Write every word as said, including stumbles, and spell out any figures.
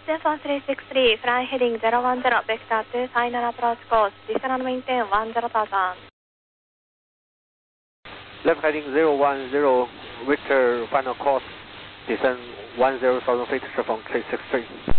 Austin four three six three, fly heading zero one zero, vector two, final approach course, descend maintain one zero thousand. Left heading zero one zero, Victor final course, descend one zero thousand feet, from three six three.